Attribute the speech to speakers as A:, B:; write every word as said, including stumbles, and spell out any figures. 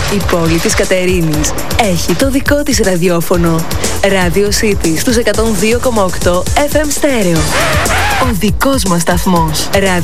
A: Η πόλη της Κατερίνης έχει το δικό της ραδιόφωνο. Radio City στους εκατόν δύο κόμμα οκτώ εφ εμ στέρεο. Ο δικός μας σταθμός.